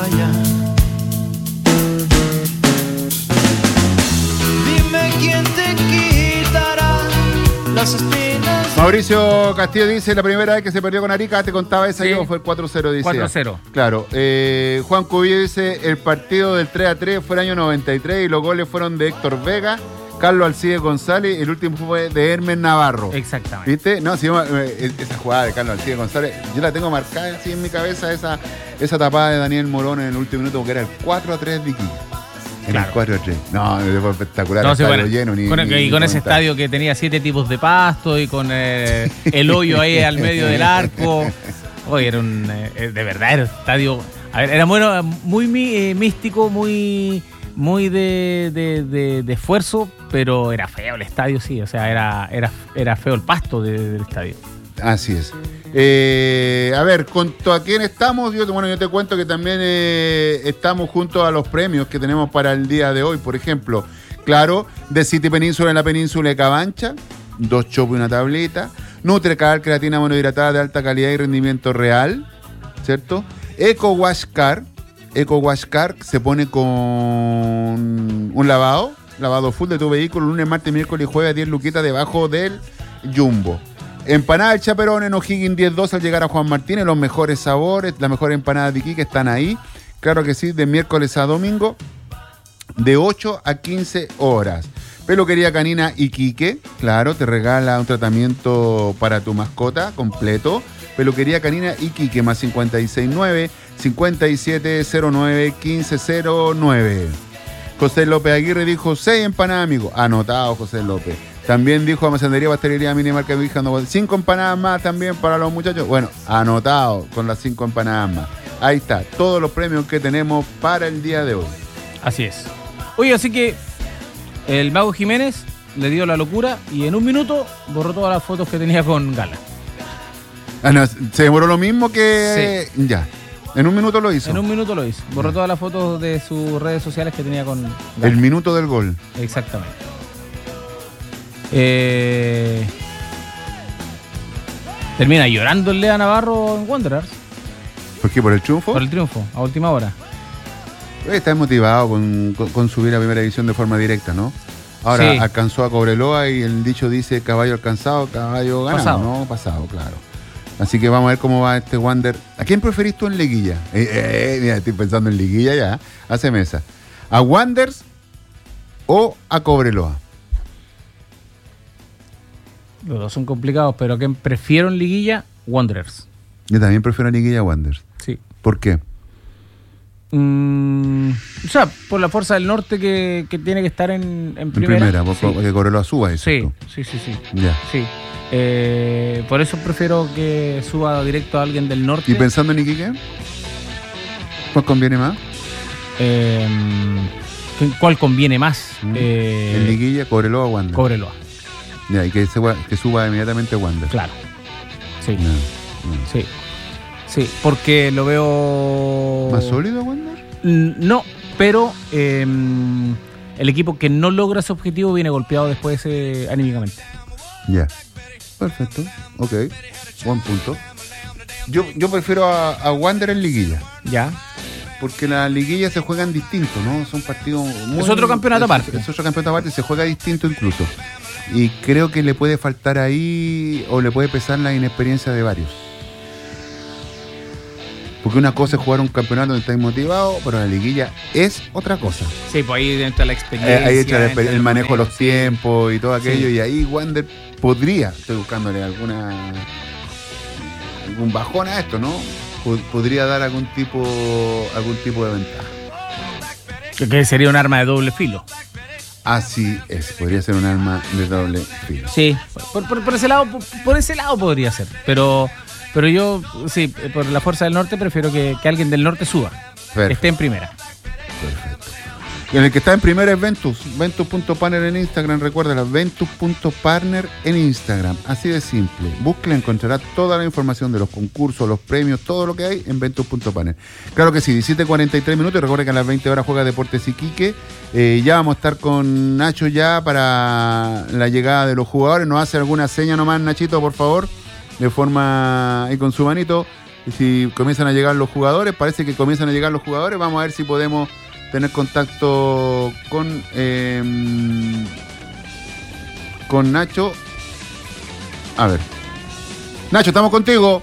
allá. Dime quién te quitará las espinas. Mauricio Castillo dice, la primera vez que se perdió con Arica, te contaba esa, Sí. que fue el 4-0, dice. 4-0. Claro. Juan Cubillo dice, el partido del 3-3 fue el año 93 y los goles fueron de Héctor Vega, Carlos Alcides González, el último fue de Hermes Navarro. Exactamente. ¿Viste? No, esa jugada de Carlos Alcides González, yo la tengo marcada así en mi cabeza, esa tapada de Daniel Morón en el último minuto, porque era el 4-3 de Iquique. Era el 4-3. No, fue espectacular. No, sí, estadio bueno, lleno. y con ese comentar. estadio que tenía 7 tipos de pasto y con el hoyo ahí al medio del arco. Oye, era de verdad, era un estadio. A ver, era bueno, muy místico, muy de esfuerzo, pero era feo el estadio, sí. O sea, era feo el pasto del estadio. Así es. A ver, ¿junto a quién estamos? Yo te cuento que también estamos junto a los premios que tenemos para el día de hoy. Por ejemplo, claro, de City Península en la península de Cabancha, 2 chopos y una tableta. Nutrecal, creatina monohidratada de alta calidad y rendimiento real, ¿cierto? Eco Wash Car se pone con un lavado full de tu vehículo, lunes, martes, miércoles y jueves, 10 luquitas debajo del Jumbo. Empanada del Chaperón en O'Higgins 10-2 al llegar a Juan Martínez, los mejores sabores, las mejores empanadas de Iquique están ahí. Claro que sí, de miércoles a domingo, de 8 a 15 horas. Peluquería Canina Iquique, claro, te regala un tratamiento para tu mascota completo. Peluquería Canina Iquique, más 569-5709-1509. José López Aguirre dijo 6 empanadas, amigo. Anotado, José López. También dijo Almacenería Pastelería Minimarca Vigilando 5 empanadas más también para los muchachos. Bueno, anotado con las 5 empanadas más. Ahí está, todos los premios que tenemos para el día de hoy. Así es. Oye, así que el Mago Jiménez le dio la locura y en un minuto borró todas las fotos que tenía con Gala. Ah, no, se demoró lo mismo que... Sí. Ya, en un minuto lo hizo. En un minuto lo hizo. Borró todas las fotos de sus redes sociales que tenía con Gala. El minuto del gol. Exactamente. Termina llorando el Lea Navarro en Wanderers. ¿Por qué? ¿Por el triunfo? Por el triunfo, a última hora. Está motivado con subir a primera división de forma directa, ¿no? Ahora sí. Alcanzó a Cobreloa y el dicho dice caballo alcanzado, caballo ganado. Pasado. No, pasado, claro. Así que vamos a ver cómo va este Wander. ¿A quién preferís tú en liguilla? Mira, estoy pensando en liguilla ya. Hace mesa. ¿A Wanderers o a Cobreloa? Los dos son complicados, pero ¿quién prefiero en liguilla? Wanderers. Yo también prefiero en liguilla Wanderers. Sí. ¿Por qué? O sea, por la fuerza del norte que tiene que estar en primera. Porque Cobreloa suba eso. Sí. Ya. Sí. Por eso prefiero que suba directo a alguien del norte. ¿Y pensando en Iquique? ¿Cuál conviene más? ¿Cuál conviene más? En liguilla, Cobreloa o Wander. Cobreloa. Ya, y que suba inmediatamente Wander. Claro. Sí. Sí, porque lo veo... ¿Más sólido Wander? No, pero el equipo que no logra ese objetivo viene golpeado después anímicamente. Ya. Perfecto. Ok. Buen punto. Yo prefiero a Wander en liguilla. Ya. Porque las liguillas se juegan distinto, ¿no? Son partidos muy... Es otro campeonato aparte. Es otro campeonato aparte, se juega distinto incluso. Y creo que le puede faltar ahí, o le puede pesar la inexperiencia de varios. Porque una cosa es jugar un campeonato donde estáis motivados, pero la liguilla es otra cosa. Sí, pues ahí entra la experiencia. Ahí entra el manejo de los tiempos y todo aquello, sí. Y ahí Wander podría, estoy buscándole algún bajón a esto, ¿no? Podría dar algún tipo de ventaja. Que sería un arma de doble filo. Así es, podría ser un arma de doble filo. Sí, por ese lado podría ser, pero yo, sí, por la fuerza del norte prefiero que alguien del norte suba. Perfecto. Esté en primera. Perfecto. Y el que está en primera es Ventus. Ventus.partner en Instagram, recuérdala, Ventus.partner en Instagram. Así de simple. Búsquela, encontrará toda la información de los concursos, los premios, todo lo que hay en Ventus.partner. Claro que sí, 17:43 minutos. Recuerda que a las 20 horas juega Deportes Iquique. Ya vamos a estar con Nacho ya para la llegada de los jugadores. ¿Nos hace alguna seña nomás, Nachito, por favor? De forma, y con su manito, Y si comienzan a llegar los jugadores, parece que comienzan a llegar los jugadores, vamos a ver si podemos tener contacto con Nacho. A ver. Nacho, estamos contigo.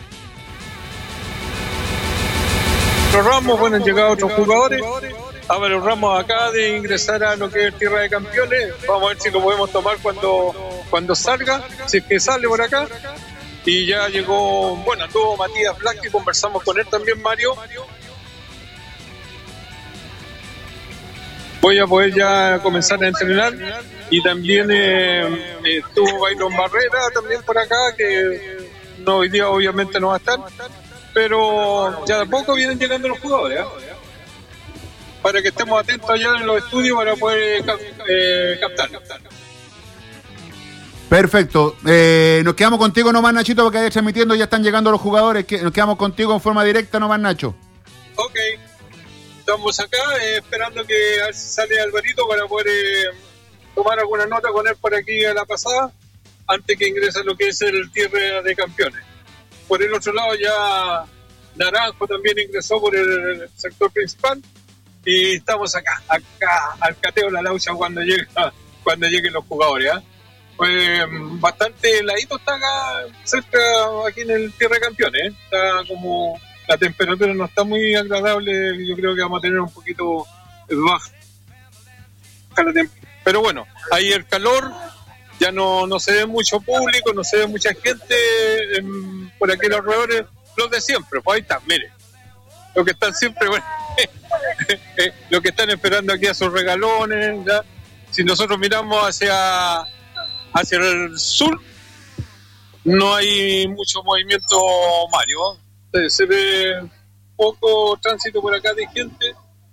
Ramos, bueno, han llegado otros jugadores. Álvaro Ramos acaba de ingresar a lo que es Tierra de Campeones. Vamos a ver si lo podemos tomar cuando salga, si es que sale por acá. Y ya llegó, bueno, anduvo Matías Black, que conversamos con él también, Mario. Voy a poder ya comenzar a entrenar. Y también estuvo Byron Barrera también por acá, que no, hoy día obviamente no va a estar. Pero ya de a poco vienen llegando los jugadores, ¿eh? Para que estemos atentos allá en los estudios para poder captar. Perfecto. Nos quedamos contigo nomás, Nachito, porque ahí transmitiendo ya están llegando los jugadores. Nos quedamos contigo en forma directa nomás, Nacho. Ok. Estamos acá esperando que a ver si sale Alvarito para poder tomar alguna nota con él por aquí a la pasada, antes que ingrese lo que es el Tierra de Campeones. Por el otro lado ya Naranjo también ingresó por el sector principal. Y estamos acá al cateo la laucha cuando lleguen los jugadores, ¿eh? Pues bastante heladito está acá cerca, aquí en el Tierra de Campeones, ¿eh? Está como, la temperatura no está muy agradable, yo creo que vamos a tener un poquito baja la temperatura. Pero bueno, ahí el calor, ya no se ve mucho público, no se ve mucha gente por aquí los alrededores, los de siempre, pues ahí están, mire, los que están siempre, bueno, los que están esperando aquí a sus regalones, ¿ya? Si nosotros miramos hacia el sur, no hay mucho movimiento, Mario. Se ve poco tránsito por acá de gente.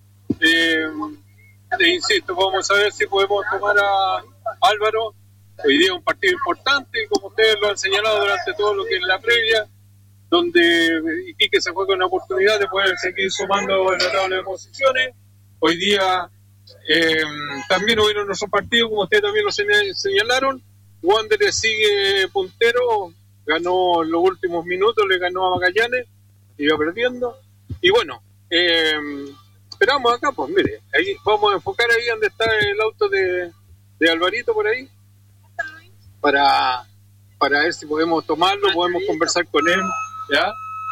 Insisto, vamos a ver si podemos tomar a Álvaro. Hoy día es un partido importante, como ustedes lo han señalado durante todo lo que es la previa, donde Iquique se fue con la oportunidad de poder seguir sumando en la tabla de posiciones. Hoy día también hubieron otros partidos, como ustedes también lo señalaron. Wanderers sigue puntero, ganó en los últimos minutos, le ganó a Magallanes, iba perdiendo. Y bueno, esperamos acá, pues mire, ahí vamos a enfocar ahí donde está el auto de Alvarito por ahí, para ver si podemos tomarlo, podemos conversar con él, ¿ya?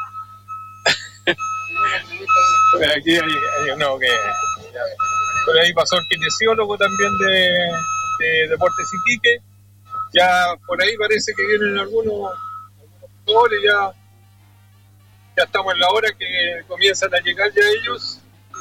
Aquí hay uno que... Por ahí pasó el kinesiólogo también de Deportes Iquique. Ya por ahí parece que vienen algunos jugadores, ya estamos en la hora que comienzan a llegar ya ellos.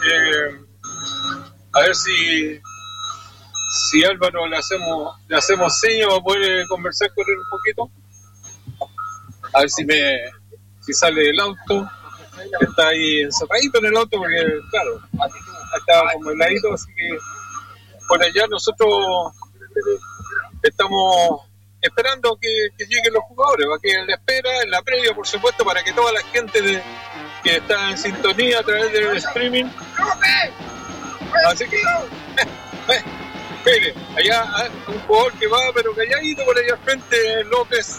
A ver si Álvaro le hacemos señas para poder conversar con él un poquito. A ver si sale del auto. Está ahí encerradito en el auto porque, claro, estaba como heladito, así que por allá nosotros estamos esperando que lleguen los jugadores, va a quedar en la espera, en la previa, por supuesto, para que toda la gente que está en sintonía a través del streaming. Así que, mire, allá un jugador que va, pero calladito por allá al frente, López.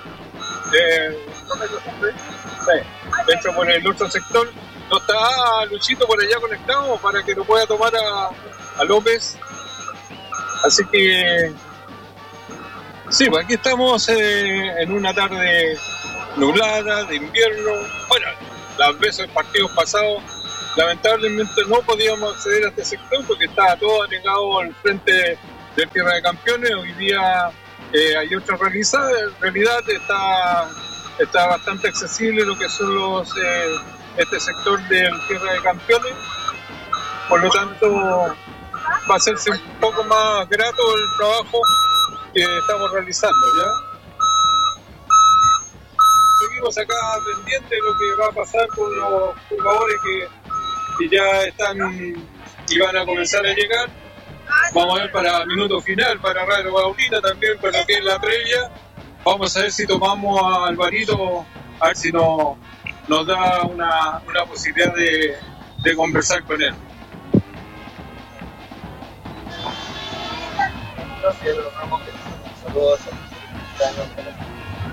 De hecho, por el otro sector no está Luchito por allá conectado para que lo pueda tomar a López. Así que sí, pues aquí estamos en una tarde nublada, de invierno. Bueno, las veces partidos pasados lamentablemente no podíamos acceder a este sector porque estaba todo anegado al frente del Tierra de Campeones. Hoy día hay otra realidad, está bastante accesible lo que son este sector del Tierra de Campeones. Por lo tanto, va a hacerse un poco más grato el trabajo que estamos realizando, ¿ya? Seguimos acá pendientes de lo que va a pasar con los jugadores que ya están y van a comenzar a llegar. Vamos a ver para minuto final, para Radio Paulina también, para lo que es la previa. Vamos a ver si tomamos a Alvarito, a ver si nos da una posibilidad de conversar con él.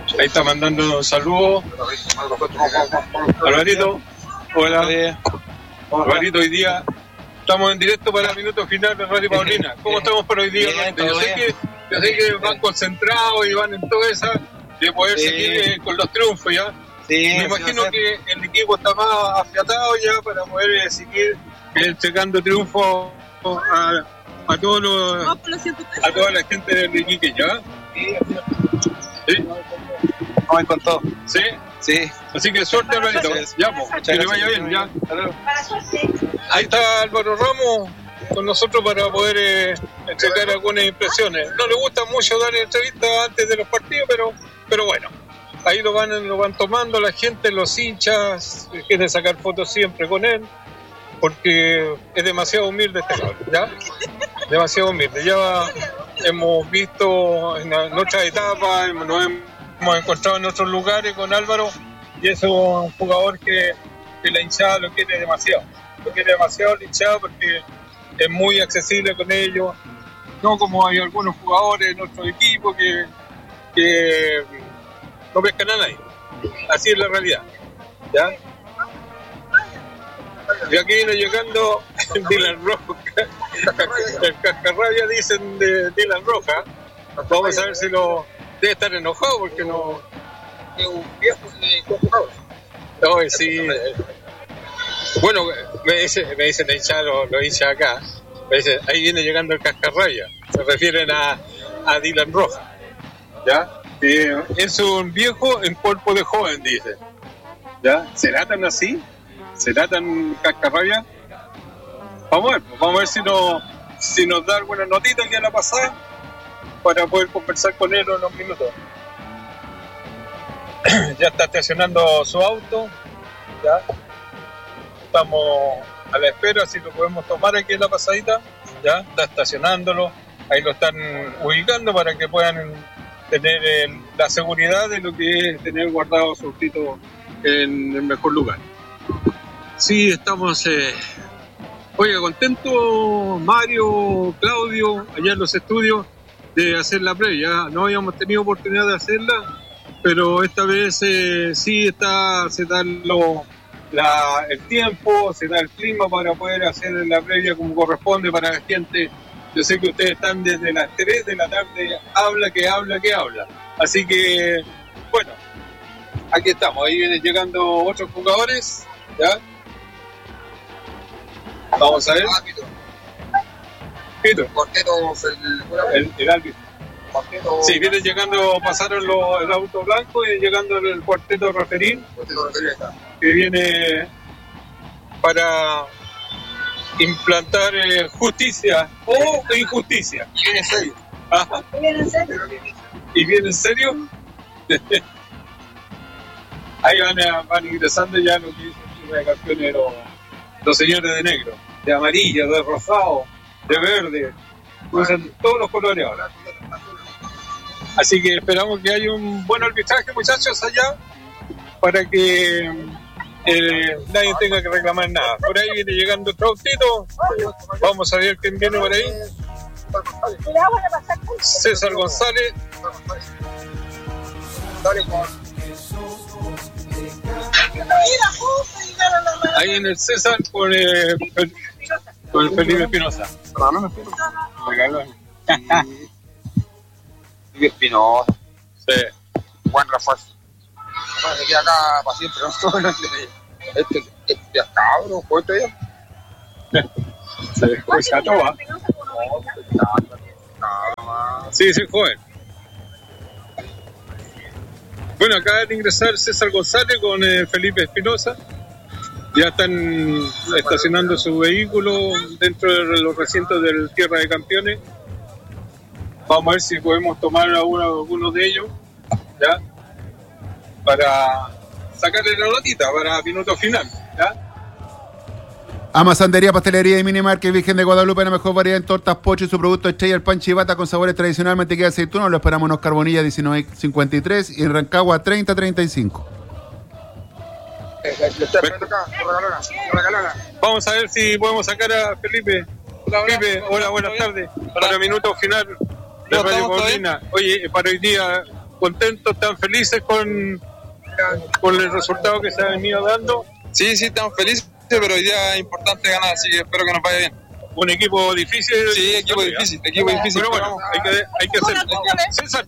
Ahí está mandando saludos. Alvarito, hola. Alvarito, hoy día estamos en directo para el minuto final de Radio Paulina. ¿Cómo estamos por hoy día? Yo sé que van concentrados y van en toda esa de poder seguir con los triunfos ya. Me imagino que el equipo está más afiatado ya para poder seguir entregando triunfos a toda la gente del Iquique ya. ¿Sí? Vamos con todo. ¿Sí? Sí. Así que suerte, Alvarito. Ya, pues, que le vaya bien, ya. Ahí está Álvaro Ramos con nosotros para poder entregar algunas impresiones. No le gusta mucho dar entrevistas antes de los partidos, pero bueno, ahí lo van tomando la gente, los hinchas, quieren sacar fotos siempre con él, porque es demasiado humilde este cabrón, ¿ya? Demasiado humilde. Ya hemos visto en otras etapas, nos hemos encontrado en otros lugares con Álvaro, y es un jugador que la hinchada lo quiere demasiado. Lo quiere demasiado la hinchada porque es muy accesible con ellos, no como hay algunos jugadores en nuestro equipo que no pescan a nadie. Así es la realidad, ¿ya? Y aquí viene llegando Dylan Roja, el cascarrabia dicen de Dylan Roja. Vamos a ver si lo debe estar enojado porque no es un viejo no, sí. Bueno, me dicen la hinchada, los hinchas acá, me dicen, ahí viene llegando el cascarrabia, se refieren a Dylan Roja, ¿ya? Es un viejo en cuerpo de joven, dicen, ¿ya? ¿Será tan así? ¿Será tan cascarrabia? Vamos a ver si nos da alguna notita que la pasada para poder conversar con él en unos minutos. Ya está estacionando su auto, ya estamos a la espera si lo podemos tomar aquí en la pasadita, ya está estacionándolo, ahí lo están ubicando para que puedan tener la seguridad de lo que es tener guardado su autito en el mejor lugar. Sí, estamos contentos, Mario, Claudio, allá en los estudios, de hacer la previa. No habíamos tenido oportunidad de hacerla, pero esta vez sí se da el tiempo, se da el clima para poder hacer la previa como corresponde para la gente. Yo sé que ustedes están desde las 3 de la tarde, habla. Así que, bueno, aquí estamos, ahí vienen llegando otros jugadores, ¿ya? Vamos a ver. Pito. El árbitro. Sí, vienen llegando, pasaron el auto blanco y llegando el cuarteto referí, que viene para implantar justicia o injusticia. Y viene en serio. Ajá. ¿Y viene en serio? Ahí van ingresando ya lo que dicen de campeones los señores de negro, de amarillo, de rosado, de verde, usan todos los colores ahora. Así que esperamos que haya un buen arbitraje, muchachos, allá, para que nadie tenga que reclamar nada. Por ahí viene llegando otro autito, vamos a ver quién viene por ahí. César González. Ahí en el César con el Felipe Espinosa. Felipe Espinosa. Sí. Juan Rafael. Se queda acá para siempre, ¿no? Este cabro, ¿cuánto ya? Se escucha todo. Sí, joven. Bueno, acaba de ingresar César González con Felipe Espinosa. Ya están estacionando su vehículo dentro de los recintos del Tierra de Campeones. Vamos a ver si podemos tomar algunos de ellos, ¿ya? Para sacarle la notita para minuto final, ¿ya? Amasandería, pastelería y mini market Virgen de Guadalupe, la mejor variedad en tortas, pocho y su producto estrella, el pan chivata con sabores tradicionales, mantequilla de aceituna. Lo esperamos en Oscar Bonilla 1953 y en Rancagua 3035. Vamos a ver si podemos sacar a Felipe. Felipe, hola, buenas tardes. Para minuto final de Radio Paulina. Oye, para hoy día, contentos, están felices con el resultado que se ha venido dando. Sí, estamos felices, pero hoy día es importante ganar, así que espero que nos vaya bien. Un equipo difícil. Sí, equipo difícil. Pero bueno, hay que hacer. César,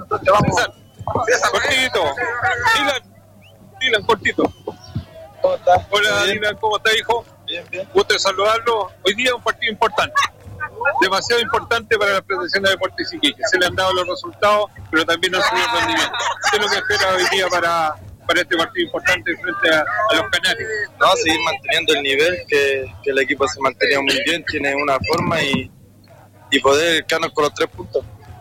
cortito. Dylan, cortito. ¿Cómo estás? Hola, Dylan, ¿cómo está, hijo? Bien. Gusto de saludarlo. Hoy día es un partido importante. Demasiado importante para la Federación de Deportes Iquique. Se le han dado los resultados, pero también han subido el rendimiento. ¿Qué es lo que espera hoy día para este partido importante frente a los canarios? No, seguir manteniendo el nivel, que el equipo se mantenía muy bien, tiene una forma y poder quedarnos con los 3 puntos.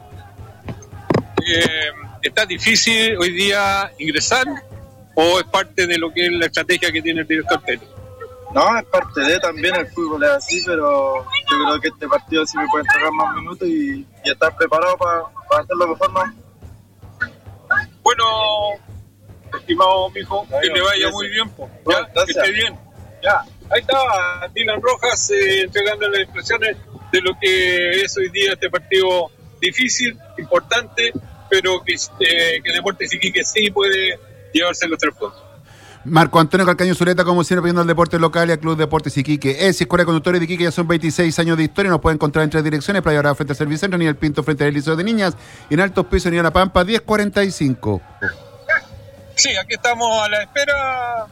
¿Está difícil hoy día ingresar o es parte de lo que es la estrategia que tiene el director técnico? No, es parte de también, el fútbol es así, pero yo creo que este partido sí me puede entregar más minutos y estar preparado para hacerlo mejor, ¿no? Bueno, estimado mijo, que le vaya muy bien, po. Ya, que esté bien. Ya, ahí estaba Dylan Rojas entregando las impresiones de lo que es hoy día este partido difícil, importante, pero que Deportes Iquique sí puede llevarse los 3 puntos. Marco Antonio Calcaño Zuleta, como siempre, pidiendo al deporte local y al Club Deportes Iquique. Escuela de Conductores de Iquique, ya son 26 años de historia. Nos pueden encontrar en 3 direcciones: Playa Brava frente al Servicentro, Nivel Pinto frente al Liceo de Niñas, y en Altos Pisos, Nivel La Pampa, 10:45. Sí, aquí estamos a la espera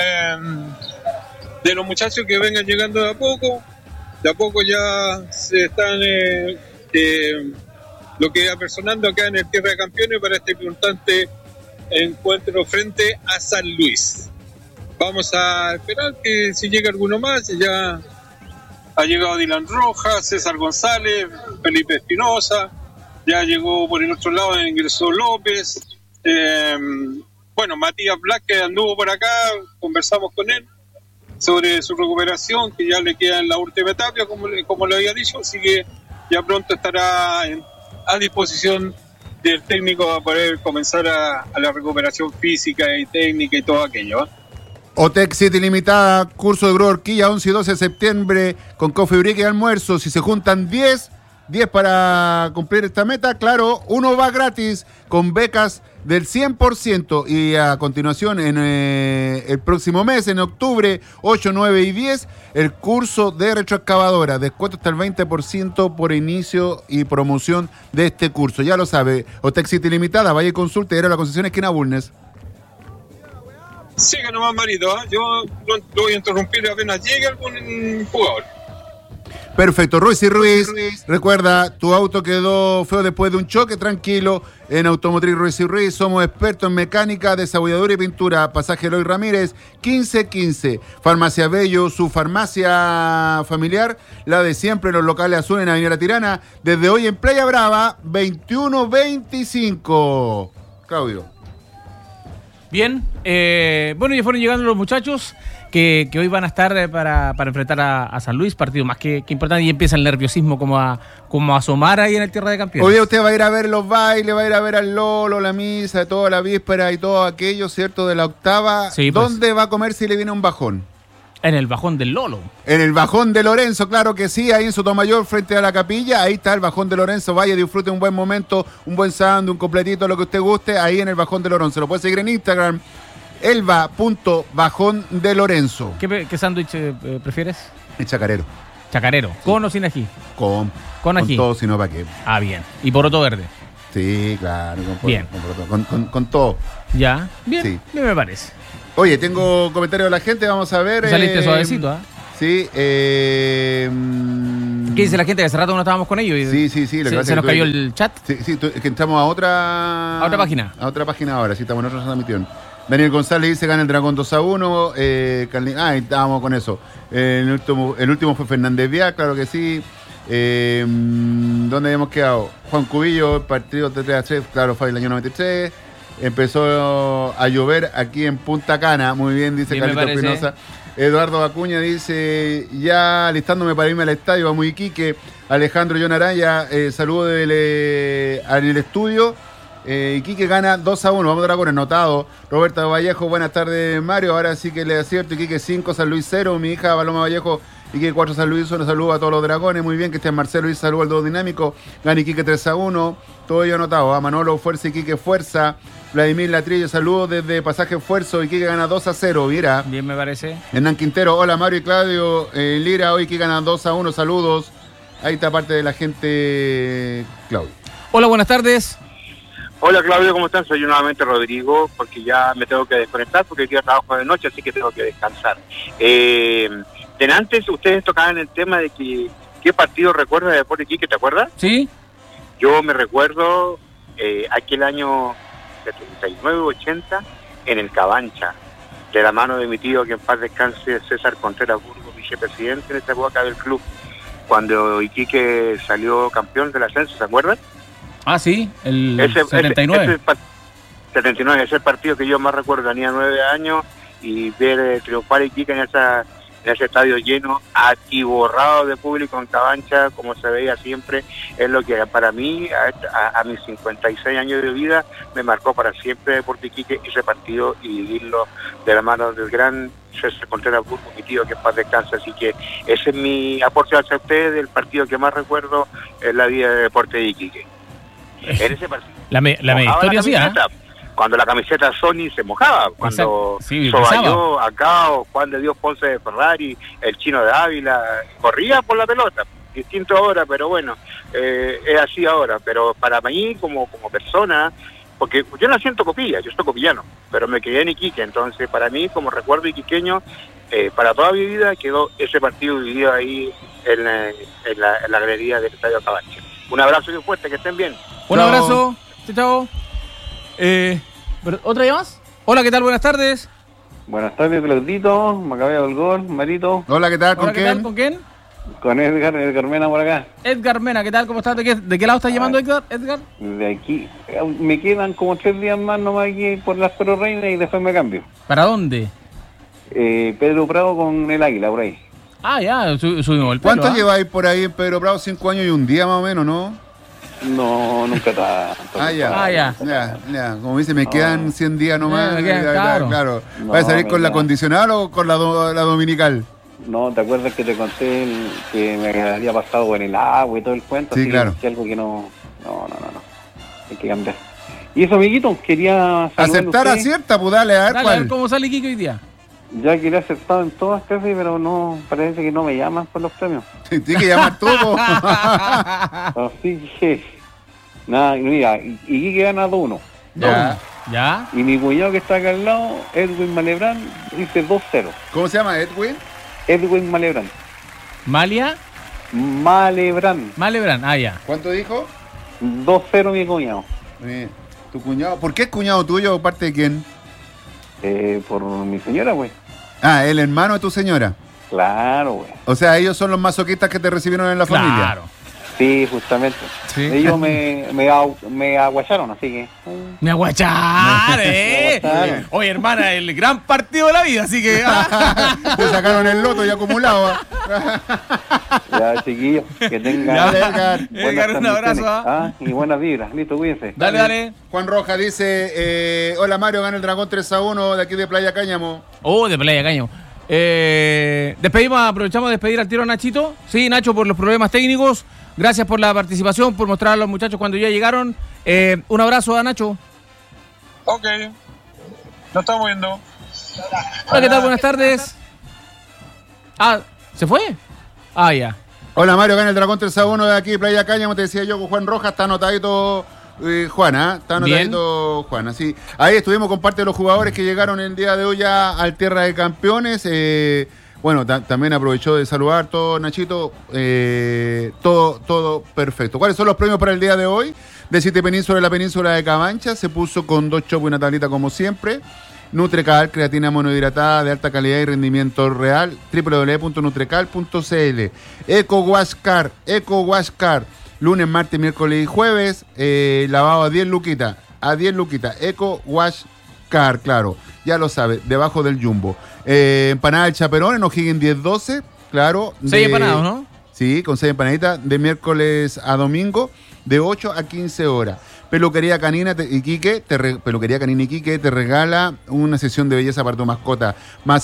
de los muchachos que vengan llegando de a poco. De a poco ya se están lo que apersonando acá en el Tierra de Campeones para este importante encuentro frente a San Luis. Vamos a esperar que si llega alguno más. Ya ha llegado Dylan Rojas, César González, Felipe Espinosa, ya llegó por el otro lado, ingresó López, bueno, Matías Black, que anduvo por acá, conversamos con él sobre su recuperación, que ya le queda en la última etapa, como le había dicho, así que ya pronto estará a disposición del técnico para poder comenzar a la recuperación física y técnica y todo aquello, ¿eh? Otec City Limitada, curso de Grupo Horquilla, 11 y 12 de septiembre, con coffee break y almuerzo. Si se juntan 10 para cumplir esta meta, claro, uno va gratis con becas del 100%. Y a continuación, en el próximo mes, en octubre, 8, 9 y 10, el curso de retroexcavadora. Descuento hasta el 20% por inicio y promoción de este curso. Ya lo sabe, Otec City Limitada, vaya y consulte, era la concesión esquina Bulnes. Siga nomás, Marito, ¿eh? Yo no lo voy a interrumpir apenas llegue algún jugador. Perfecto, Ruiz y Ruiz, recuerda, tu auto quedó feo después de un choque, tranquilo, en Automotriz Ruiz y Ruiz, somos expertos en mecánica, desabolladura y pintura, pasaje Eloy Ramírez, 1515, Farmacia Bello, su farmacia familiar, la de siempre, los locales Azul en Avenida La Tirana, desde hoy en Playa Brava, 21:25. Claudio. Bien, bueno, ya fueron llegando los muchachos que hoy van a estar para enfrentar a San Luis, partido más que importante, y empieza el nerviosismo como a asomar ahí en el Tierra de Campeones. Hoy usted va a ir a ver los bailes, va a ir a ver al Lolo, la misa, toda la víspera y todo aquello, ¿cierto? De la octava. Sí, pues. ¿Dónde va a comer si le viene un bajón? En el bajón del Lolo. En el bajón de Lorenzo, claro que sí, ahí en Sotomayor, frente a la capilla, ahí está el bajón de Lorenzo, vaya, disfrute un buen momento, un buen sándwich, un completito, lo que usted guste, ahí en el bajón de Lorenzo. Lo puede seguir en Instagram, elba.bajondelorenzo. ¿Qué sándwich prefieres? El chacarero. Chacarero, ¿con o sin ají? Con ají. Con todo, si no, ¿para qué? Ah, bien. ¿Y poroto verde? Sí, claro, Bien. Con todo. ¿Ya? Bien, Sí. bien me parece. Oye, tengo comentarios de la gente, vamos a ver. Saliste suavecito, ¿ah? Sí. ¿Qué dice la gente? Que hace rato no estábamos con ellos. Sí. Lo que pasa ¿Se es nos que cayó el chat? Sí, es que entramos a otra página. A otra página ahora, sí, estamos en otra transmisión. Daniel González dice: gana el Dragón 2-1. Estábamos con eso. El último fue Fernández Vial, claro que sí. ¿Dónde habíamos quedado? Juan Cubillo, el partido de 3-3, claro, fue el año 93. Empezó a llover aquí en Punta Cana, muy bien, dice Bien, Carlitos Espinosa. Eduardo Acuña dice: ya alistándome para irme al estadio, vamos Iquique. Alejandro John Araya, saludo en el estudio. Iquique gana 2-1, vamos Dragones, notado. Roberto Vallejo, buenas tardes Mario, ahora sí que le acierto. Iquique 5, San Luis 0, mi hija Paloma Vallejo Iquique 4 San Luis, un saludo a todos los dragones, muy bien, Cristian Marcelo y saludo al dúo dinámico, gana Iquique 3-1, todo ello anotado, a Manolo, fuerza Iquique, fuerza, Vladimir Latrillo, saludos desde Pasaje Esfuerzo, Iquique gana 2-0, mira. Bien, me parece. Hernán Quintero, hola Mario y Claudio, Lira, hoy Iquique gana 2-1, saludos, ahí está parte de la gente, Claudio. Hola, buenas tardes. Hola Claudio, ¿cómo están? Soy yo nuevamente Rodrigo, porque ya me tengo que desconectar porque hoy día trabajo de noche, así que tengo que descansar. Antes ustedes tocaban el tema de que ¿qué partido recuerdas de Deportes Iquique? ¿Te acuerdas? Sí. Yo me recuerdo aquel año 79-80 en el Cabancha, de la mano de mi tío, que en paz descanse, César Contreras Burgos, vicepresidente en esta época del club, cuando Iquique salió campeón del ascenso, ¿se acuerdan? Ah, sí, el 79. 79, ese es el partido que yo más recuerdo, tenía 9 años, y ver triunfar a Iquique en ese estadio lleno, atiborrado de público en Cabancha, como se veía siempre, es lo que para mí, a mis 56 años de vida, me marcó para siempre Deportes Iquique ese partido y vivirlo de la mano del gran César Contreras Burgos, mi tío, que en paz descanse. Así que ese es mi aporte hacia ustedes, del partido que más recuerdo en la vida de Deportes Iquique. En ese partido. La media historia sí, ¿eh? Cuando la camiseta Sony se mojaba, cuando Soballó, acá, o Juan de Dios Ponce de Ferrari, el Chino de Ávila, corría por la pelota, distinto ahora, pero bueno, es así ahora. Pero para mí, como persona, porque yo nací en Tocopilla, yo soy copillano, pero me crié en Iquique, entonces para mí, como recuerdo iquiqueño, para toda mi vida quedó ese partido vivido ahí en la galería del Estadio Cabancha. Un abrazo y fuerte, que estén bien. Un abrazo, chao. ¿Otra llamas? Hola, ¿qué tal? Buenas tardes. Buenas tardes, Claudito, Macabeo del Gol, Marito. Hola, ¿qué tal? ¿Con quién? ¿Con quién? Con Edgar Mena por acá. Edgar Mena, ¿qué tal? ¿Cómo estás? ¿De qué lado estás llamando, Edgar? De aquí. Me quedan como 3 días más nomás aquí por las Perro Reinas y después me cambio. ¿Para dónde? Pedro Prado con el Águila, por ahí. Ah, ya, subimos el pelo. ¿Cuánto lleváis por ahí en Pedro Prado? 5 años y un día más o menos, ¿no? No, nunca está. Ya. Como dice, me quedan 100 días nomás. Claro. No, ¿Vas a salir con la condicional o con la dominical? No, ¿te acuerdas que te conté que me había pasado con el agua y todo el cuento? Sí, así claro. Que algo que no. Hay que cambiar. Y eso, amiguito, quería aceptar acierta, pues dale, a ver cómo sale Iquique hoy día. Ya que le he aceptado en todas casi, pero no, parece que no me llaman por los premios. Tienes que llamar tú, Así que, nada, mira, Iquique gana 2-1. Ya. Y mi cuñado que está acá al lado, Edwin Malebrán, dice 2-0. ¿Cómo se llama, Edwin? Edwin Malebrán. ¿Malia? Malebrán, ya. ¿Cuánto dijo? 2-0 mi cuñado. ¿Tu cuñado? ¿Por qué es cuñado tuyo? ¿Parte de quién? Por mi señora, güey. Ah, el hermano de tu señora. Claro, güey. O sea, ellos son los masoquistas que te recibieron en la familia. Claro. Sí, justamente. Sí. Ellos me aguacharon, así que... Me aguachar, Oye, hermana, el gran partido de la vida, así que... Te sacaron el loto y acumulado. Ya, chiquillos, que tengan... Edgar, un abrazo. Y buenas vibras. Listo, cuídense. Dale. Juan Rojas dice, hola Mario, gana el Dragón 3-1 de aquí de Playa Cáñamo. De Playa Cáñamo. Aprovechamos de despedir al tiro a Nachito. Sí, Nacho, por los problemas técnicos. Gracias por la participación, por mostrar a los muchachos cuando ya llegaron. Un abrazo a Nacho. Ok. Nos estamos viendo. Hola, ¿qué tal? Buenas tardes. ¿Se fue? Ya. Hola Mario, gana el Dragón 3-1 de aquí de Playa Cáñamo. Te decía yo con Juan Rojas, está anotadito Juana, está anotadito Juana. Sí. Ahí estuvimos con parte de los jugadores que llegaron el día de hoy ya al Tierra de Campeones. Bueno, también aprovechó de saludar todo, Nachito. Todo perfecto. ¿Cuáles son los premios para el día de hoy? De City Península, la península de Cabancha. Se puso con 2 chopos y una tablita como siempre. Nutrecal, creatina monohidratada de alta calidad y rendimiento real. www.nutrecal.cl. Eco Wash Car. Lunes, martes, miércoles y jueves. Lavado a 10 luquitas. Eco Wash Car, claro. Ya lo sabe, debajo del Jumbo. Empanada del Chaperón en O'Higgins 10-12, claro. 6 empanados, ¿no? Sí, con 6 empanaditas de miércoles a domingo, de 8 a 15 horas. Peluquería Canina Iquique, Peluquería Canina Iquique te regala una sesión de belleza para tu mascota. Más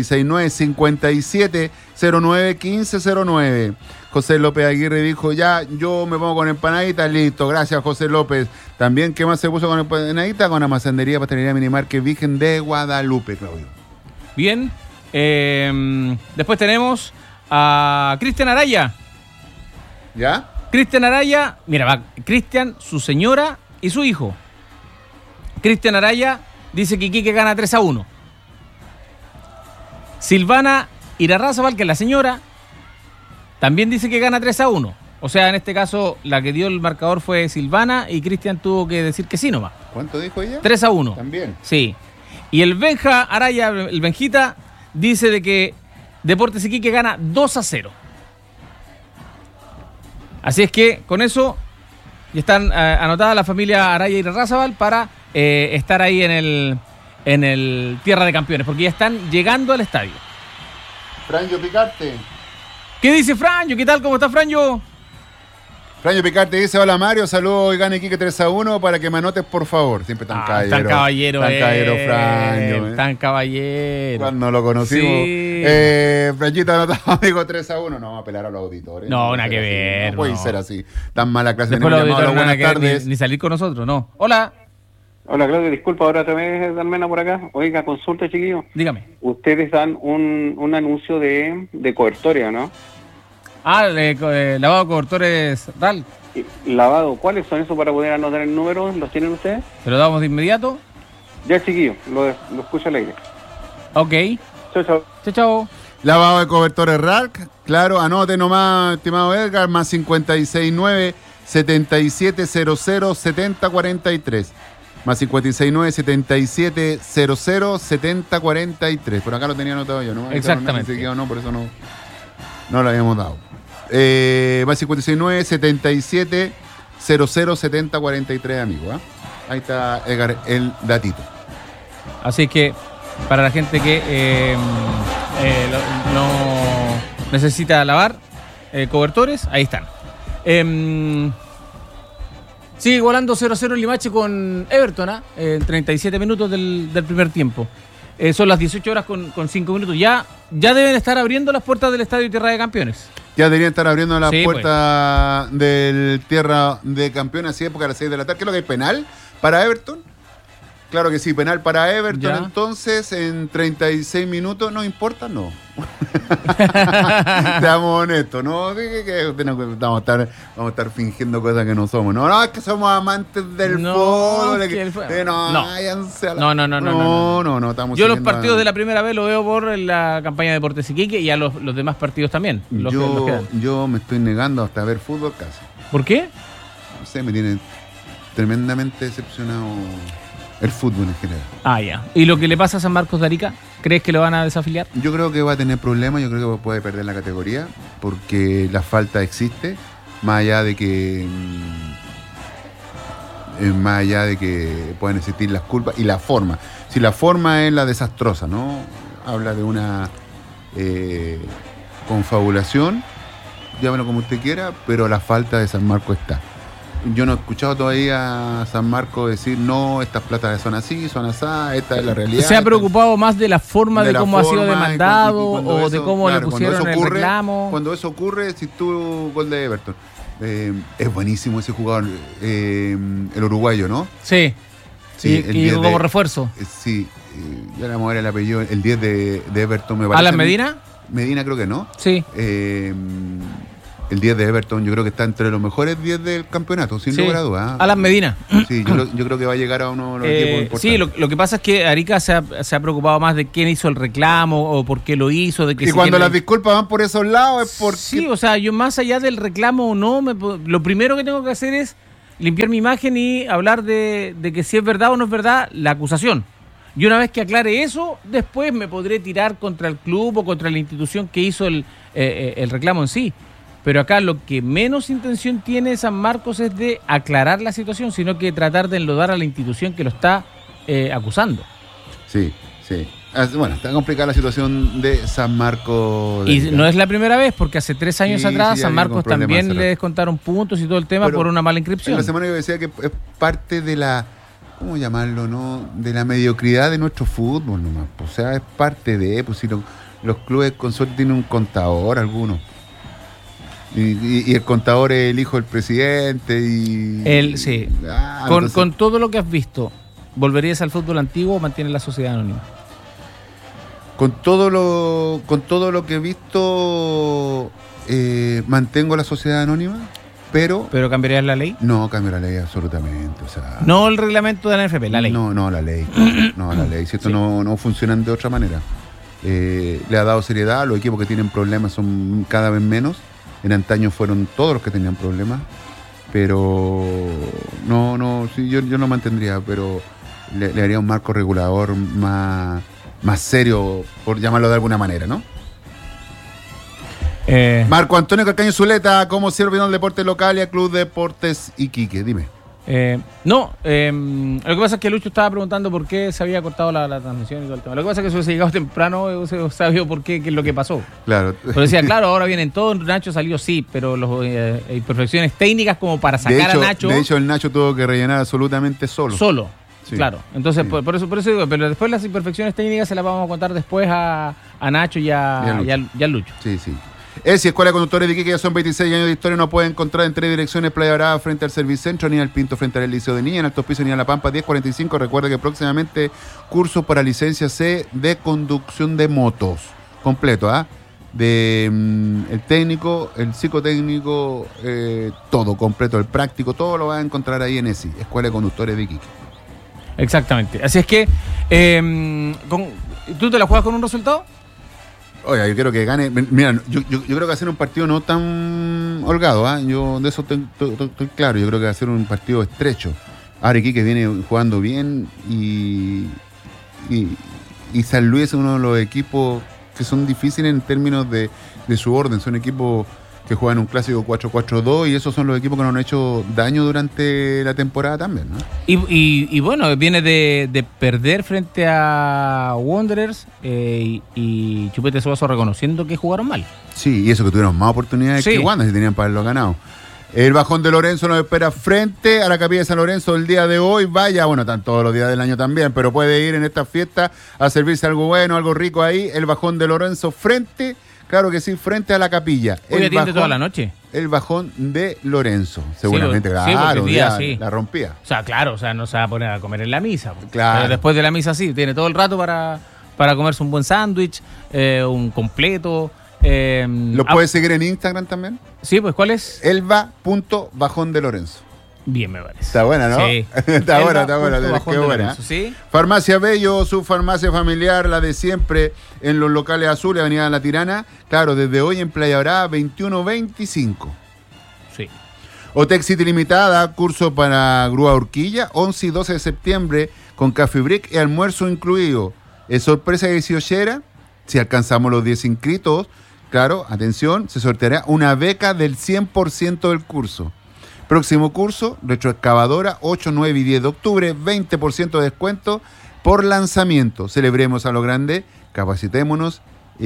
569-5709-1509. José López Aguirre dijo, ya, yo me pongo con empanaditas, listo. Gracias, José López. También, ¿qué más se puso con empanaditas? Con Amasandería Pastelería Minimarket Virgen de Guadalupe, Claudio. Bien. Después tenemos a Cristian Araya. ¿Ya? Cristian Araya, mira, va Cristian, su señora y su hijo. Cristian Araya dice que Iquique gana 3-1. Silvana Irarrázaval, que es la señora, también dice que gana 3-1. O sea, en este caso, la que dio el marcador fue Silvana y Cristian tuvo que decir que sí nomás. ¿Cuánto dijo ella? 3-1. También. Sí. Y el Benja Araya, el Benjita, dice de que Deportes Iquique gana 2-0. Así es que con eso ya están anotadas la familia Araya y Irarrázaval para estar ahí en el Tierra de Campeones, porque ya están llegando al estadio. Franjo Picarte. ¿Qué dice Franjo? ¿Qué tal? ¿Cómo está Franjo? Franjo Picarte dice, hola Mario, saludos y gane Iquique 3-1 para que me anotes, por favor. Siempre tan caballero. Tan caballero, Tan caballero, Franjo. Tan caballero. Cuando lo conocimos. Sí. Franchita anotaba, amigo, 3-1. No, vamos a apelar a los auditores. No, puede nada ser que así, ver. No puede ser así. Tan mala clase. Después los auditores no van a buenas querer tardes. ni salir con nosotros, no. Hola. Hola, Claudio, disculpa, ahora otra vez Darmena por acá. Oiga, consulta, chiquillo. Dígame. Ustedes dan un anuncio de cobertoria, ¿no? Lavado de cobertores RAL. Lavado, ¿cuáles son esos para poder anotar el número? ¿Los tienen ustedes? ¿Se lo damos de inmediato? Ya, chiquillo, lo escucho al aire. Ok. Chao, chao. Chao, chao. Lavado de cobertores RARC. Claro, anote nomás, estimado Edgar, más 569-7700-7043. Más 569-7700-7043. Por acá lo tenía anotado yo, ¿no? Exactamente. No, por eso no lo habíamos dado. Más 59-77-00-7043, amigo. Ahí está, Edgar, el datito. Así que para la gente que no necesita lavar cobertores, ahí están. Sigue igualando 0-0 en Limache con Everton, en 37 minutos del primer tiempo. Son las 18 horas con 5 minutos. Ya deben estar abriendo las puertas del Estadio Tierra de Campeones. Ya deberían estar abriendo las Sí, puertas del Tierra de Campeones, así época a las 6 de la tarde. ¿Qué es lo que hay? ¿Penal para Everton? Claro que sí, penal para Everton. Ya. Entonces, en 36 minutos, no importa, no. Seamos honestos, ¿no? Vamos a estar fingiendo cosas que no somos. No, es que somos amantes del fútbol. No, estamos Yo los siguiendo partidos de la primera vez lo veo por la campaña de Deportes Iquique y a los demás partidos también. Los que quedan. Yo me estoy negando hasta ver fútbol casi. ¿Por qué? No sé, me tiene tremendamente decepcionado el fútbol en general. Ya. ¿Y lo que le pasa a San Marcos de Arica? ¿Crees que lo van a desafiliar? Yo creo que va a tener problemas, yo creo que puede perder la categoría porque la falta existe, más allá de que puedan existir las culpas y la forma. Si la forma es la desastrosa, ¿no? Habla de una confabulación, llámelo como usted quiera, pero la falta de San Marcos está. Yo no he escuchado todavía a San Marcos decir, no, estas platas son así, son así, esta es la realidad. ¿Se ha preocupado más de la forma de cómo ha sido demandado o de cómo le pusieron el reclamo? Cuando eso ocurre, si tú gol de Everton, es buenísimo ese jugador, el uruguayo, ¿no? Sí. Sí, y como refuerzo. Sí, ya le vamos a ver el apellido, el 10 de Everton me parece. ¿Alan Medina? Medina creo que no. Sí. El 10 de Everton yo creo que está entre los mejores 10 del campeonato, sin lugar a dudas. Alan Medina. Sí, yo creo que va a llegar a uno de los equipos importantes. Sí, lo que pasa es que Arica se ha preocupado más de quién hizo el reclamo o por qué lo hizo. De que y cuando las disculpas van por esos lados es porque... Sí, o sea, yo más allá del reclamo o no, lo primero que tengo que hacer es limpiar mi imagen y hablar de que si es verdad o no es verdad la acusación. Y una vez que aclare eso, después me podré tirar contra el club o contra la institución que hizo el reclamo en sí. Pero acá lo que menos intención tiene San Marcos es de aclarar la situación, sino que tratar de enlodar a la institución que lo está acusando. Sí, sí. Bueno, está complicada la situación de San Marcos. Y no es la primera vez, porque hace 3 años atrás sí, San Marcos también le descontaron puntos y todo el tema. Pero por una mala inscripción. En la semana yo decía que es parte de la, ¿cómo llamarlo, no? De la mediocridad de nuestro fútbol nomás. O sea, es parte de, pues si los clubes con suerte tienen un contador, algunos. Y el contador es el hijo del presidente y... Sí. Entonces, Con todo lo que has visto, ¿volverías al fútbol antiguo o mantienes la sociedad anónima? Con todo lo que he visto, mantengo la sociedad anónima, pero... ¿Pero cambiarías la ley? No, cambio la ley absolutamente. O sea, No el reglamento de la NFP, la ley. No, la ley. No, la ley. Si esto Sí. no funcionan de otra manera. Le ha dado seriedad. Los equipos que tienen problemas son cada vez menos. En antaño fueron todos los que tenían problemas. Pero sí, yo no mantendría, pero le haría un marco regulador más serio, por llamarlo de alguna manera, ¿no? Marco Antonio Calcaño Zuleta, ¿cómo sirve el deporte local y al Club Deportes Iquique? Dime. Lo que pasa es que Lucho estaba preguntando por qué se había cortado la transmisión y todo el tema. Lo que pasa es que si hubiese llegado temprano, hubiese sabido por qué es lo que pasó. Claro. Pero decía, claro, ahora vienen todos. Nacho salió, sí, pero las imperfecciones técnicas como para sacar a Nacho. De hecho, el Nacho tuvo que rellenar absolutamente solo. Sí. Claro. Entonces, Sí. por eso digo, pero después las imperfecciones técnicas se las vamos a contar después a Nacho y a Lucho. Sí. ESI, Escuela de Conductores de Iquique, ya son 26 años de historia, nos puede encontrar en 3 direcciones: Playa Brava frente al Servicentro, Aníbal Pinto frente al Liceo de Niña, en Altos Pisos, Niña La Pampa, 1045. Recuerde que próximamente curso para licencia C de conducción de motos, completo, de el técnico, el psicotécnico, todo completo, el práctico, todo lo va a encontrar ahí en ESI, Escuela de Conductores de Iquique. Exactamente. Así es que, ¿tú te la juegas con un resultado? Oiga, yo quiero que gane. Mira, yo creo que va a ser un partido no tan holgado, yo de eso estoy claro. Yo creo que va a ser un partido estrecho. Ahora Iquique viene jugando bien y San Luis es uno de los equipos que son difíciles en términos de su orden. Son equipos que juegan un clásico 4-4-2 y esos son los equipos que nos han hecho daño durante la temporada también, ¿no? Y bueno, viene de perder frente a Wanderers y Chupete Suazo reconociendo que jugaron mal. Sí, y eso que tuvieron más oportunidades que Wanda, si tenían para haberlo ganado. El Bajón de Lorenzo nos espera frente a la Capilla de San Lorenzo el día de hoy. Vaya, bueno, están todos los días del año también, pero puede ir en esta fiesta a servirse algo bueno, algo rico ahí. El Bajón de Lorenzo frente... Claro que sí, frente a la Capilla. Hoy atiende toda la noche. El Bajón de Lorenzo. Seguramente, claro, la rompía. O sea, claro, no se va a poner a comer en la misa. Claro. Pero después de la misa sí, tiene todo el rato para comerse un buen sándwich, un completo. ¿Lo puedes seguir en Instagram también? Sí, pues ¿cuál es? Elba.bajón de Lorenzo. Bien, me parece. Está buena, ¿no? Sí. Está buena. Qué buena. Lorenzo, ¿sí? Farmacia Bello, su farmacia familiar, la de siempre, en los locales azules, Avenida La Tirana. Claro, desde hoy en Playa Brava, 2125. Sí. Otec City Limitada, curso para grúa horquilla, 11 y 12 de septiembre, con café break y almuerzo incluido. Es sorpresa de 18, si alcanzamos los 10 inscritos, claro, atención, se sorteará una beca del 100% del curso. Próximo curso, retroexcavadora, 8, 9 y 10 de octubre, 20% de descuento por lanzamiento. Celebremos a lo grande, capacitémonos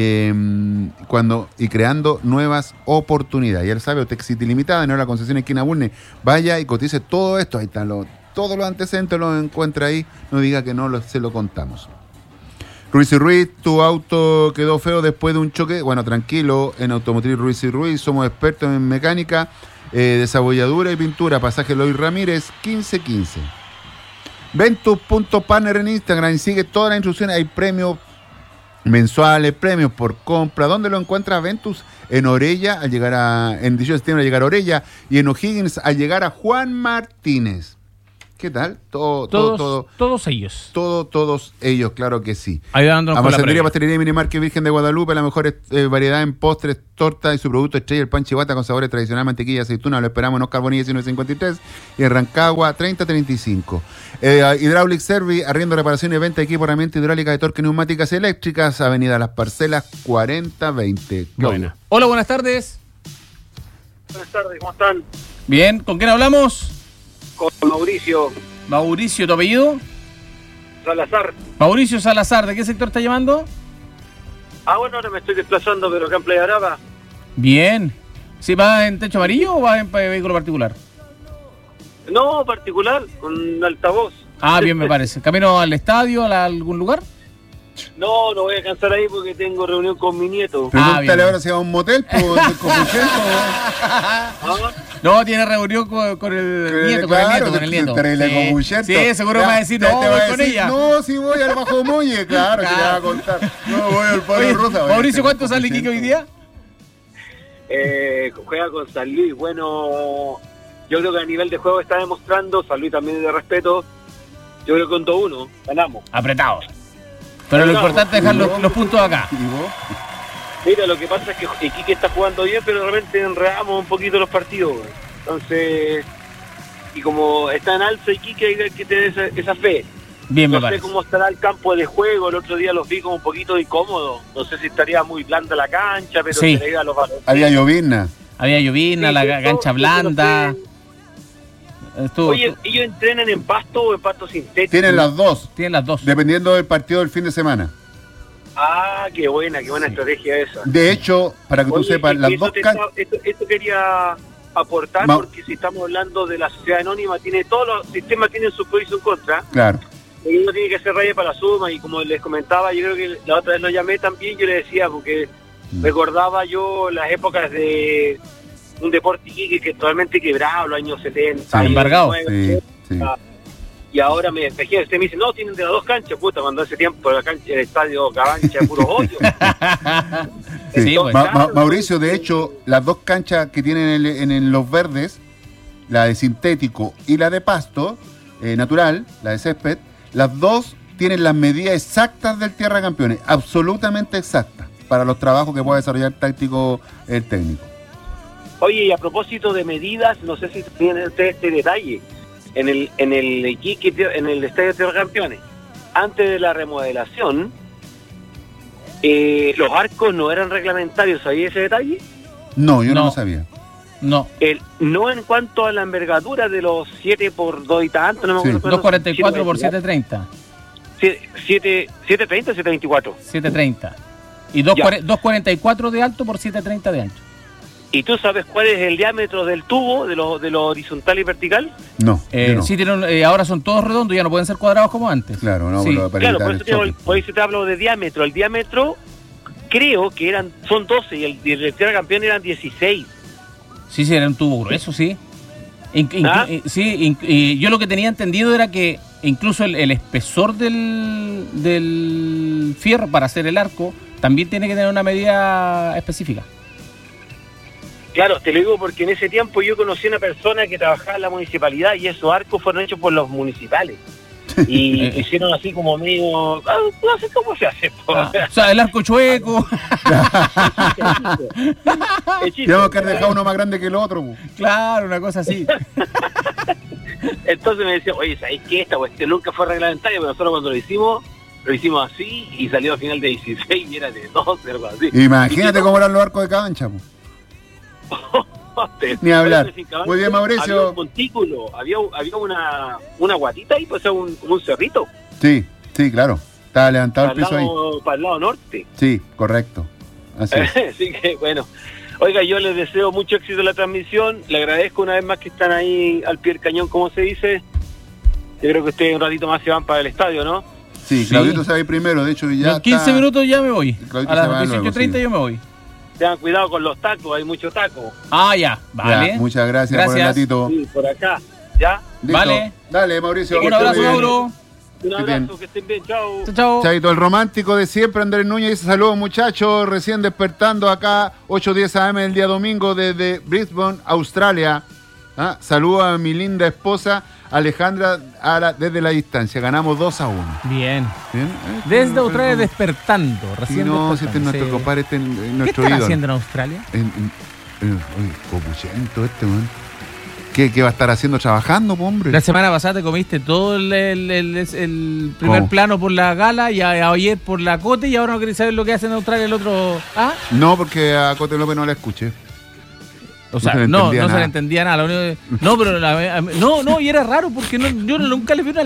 y creando nuevas oportunidades. Ya lo sabe, Otec City Limitada, en la concesión esquina Bulne. Vaya y cotice todo esto, ahí están todos los antecedentes, los encuentra ahí, no diga que no se lo contamos. Ruiz y Ruiz, tu auto quedó feo después de un choque. Bueno, tranquilo, en Automotriz Ruiz y Ruiz somos expertos en mecánica, desabolladura y pintura. Pasaje Eloy Ramírez, 1515. Ventus.partner en Instagram, sigue todas las instrucciones. Hay premios mensuales, premios por compra. ¿Dónde lo encuentra Ventus? En Orella, en 18 de septiembre al llegar a Orella, y en O'Higgins al llegar a Juan Martínez. ¿Qué tal? Todos ellos. Todos ellos, claro que sí. Ayudándonos con la previa. Pastelería Minimarket Virgen de Guadalupe, la mejor variedad en postres, tortas y su producto estrella, el pan chivata con sabores tradicionales, mantequilla, aceituna. Lo esperamos en Oscar Bonilla 1953 y en Rancagua 3035. Hydraulic Service, arriendo, reparación y venta de equipo, herramienta hidráulica de torque, neumáticas eléctricas, Avenida Las Parcelas 4020. Buena. Hola, buenas tardes. Buenas tardes, ¿cómo están? Bien, ¿con quién hablamos? Con Mauricio. Mauricio, ¿tu apellido? Salazar. Mauricio Salazar, ¿de qué sector está llamando? Bueno, ahora me estoy desplazando, pero acá en Playa Brava. Bien. ¿Sí vas en techo amarillo o vas en vehículo particular? No, particular, con altavoz. Bien, me parece. ¿Camino al estadio, a algún lugar? No voy a alcanzar ahí porque tengo reunión con mi nieto. Pregúntale bien. ahora si va a un motel, pues, No, tiene reunión con el nieto, con el nieto. Sí, seguro me va a decir, no, voy con ella. No, si voy al Bajo Muelle, claro, que te va a contar. No, voy al Pablo Rosa. Mauricio, ¿cuánto sale Iquique hoy día? Juega con San Luis. Bueno, yo creo que a nivel de juego está demostrando, San Luis también es de respeto. Yo creo que con 2-1 ganamos. Apretado. Pero lo importante es dejar los puntos acá. Mira, lo que pasa es que Iquique está jugando bien, pero de repente enredamos un poquito los partidos. Entonces, y como está en alza Iquique, hay que tener esa fe. Bien, me no parece. sé cómo estará el campo de juego. El otro día los vi como un poquito incómodos. No sé si estaría muy blanda la cancha, pero Sí. se le a los balones. Había llovizna. Había llovizna, Sí, la sí, cancha no, blanda. Oye, ¿ellos entrenan en pasto o en pasto sintético? Tienen las dos, Tienen las dos. dependiendo del partido del fin de semana. Qué buena estrategia esa. De hecho, para que tú Oye, sepas, las eso dos canchas... esto quería aportar, porque si estamos hablando de la sociedad anónima, todos los sistemas tienen sus pros y sus contras. Claro. Y uno tiene que hacer raya para la suma, y como les comentaba, yo creo que la otra vez lo llamé también, yo le decía, porque recordaba yo las épocas de un deporte que totalmente quebrado, los años 70. Embargado. 90, Sí. Y ahora me despejé, usted me dice, no, tienen de las dos canchas, puta, cuando hace tiempo el estadio Cabancha de puros hoyos. Sí, pues. Mauricio, de hecho, las dos canchas que tienen en los verdes, la de sintético y la de pasto natural, la de césped, las dos tienen las medidas exactas del Tierra Campeones, absolutamente exactas, para los trabajos que pueda desarrollar táctico el técnico. Oye, y a propósito de medidas, no sé si tienen ustedes este detalle. En el Iquique, en el Estadio Tierra Campeones, antes de la remodelación, los arcos no eran reglamentarios. ¿Sabía ese detalle? No, yo no lo sabía. No. No en cuanto a la envergadura de los 7 por 2 y tanto, no me acuerdo. 244 por 730. 730 o 724. 730. Y 244 de alto por 730 de ancho. ¿Y tú sabes cuál es el diámetro del tubo, de lo horizontal y vertical? No, yo no. Sí, ahora son todos redondos, ya no pueden ser cuadrados como antes. Claro, no, Sí. para Claro, evitar por eso te hablo de diámetro. El diámetro, creo que son 12 y el Tierra Campeón eran 16. Sí, era un tubo grueso, sí. Yo lo que tenía entendido era que incluso el espesor del fierro para hacer el arco también tiene que tener una medida específica. Claro, te lo digo porque en ese tiempo yo conocí a una persona que trabajaba en la municipalidad y esos arcos fueron hechos por los municipales. Y hicieron así como medio... no sé cómo se hace. O sea, el arco chueco. Tenemos que dejar uno más grande que el otro. Claro, una cosa así. Entonces me decía, oye, ¿sabes qué? Esta cuestión nunca fue reglamentaria, pero nosotros cuando lo hicimos así y salió al final de 16 y era de 12, algo así. Imagínate cómo eran los arcos de Cabancha. Ni hablar. Muy bien, Mauricio. Había un montículo, había una guatita ahí, pues un cerrito. Sí, claro. Estaba levantado el piso ahí. Para el lado norte. Sí, correcto. Así es. Así que, bueno. Oiga, yo les deseo mucho éxito en la transmisión. Le agradezco una vez más que están ahí al pie del cañón, como se dice. Yo creo que ustedes un ratito más se van para el estadio, ¿no? Sí, Claudito se va a ir primero. De hecho, ya en 15 minutos ya me voy. Claudito a las se va 18:30 yo me voy. Tengan cuidado con los tacos, hay mucho taco. Ya, vale. Ya, muchas gracias por el ratito. Sí, por acá, ¿ya? Listo. Vale. Dale, Mauricio. Un abrazo, Mauro. Un abrazo, que estén bien, chao. Chao. Chaito, el romántico de siempre, Andrés Núñez, dice saludos muchachos, recién despertando acá, 8:10 AM el día domingo desde Brisbane, Australia. Saludos a mi linda esposa Alejandra desde la distancia, ganamos 2-1. Bien. ¿Bien? Desde Australia despertando, recién no, si este es nuestro compadre, este es nuestro ídolo. ¿Qué están haciendo en Australia? Copuchento man. ¿Qué va a estar haciendo trabajando, hombre? La semana pasada te comiste todo el primer plano por la gala y ayer por la Cote y ahora no querés saber lo que hace en Australia el otro. No, porque a Cote López no la escuché. O sea, no se le entendía nada. No, pero y era raro porque yo nunca le vi una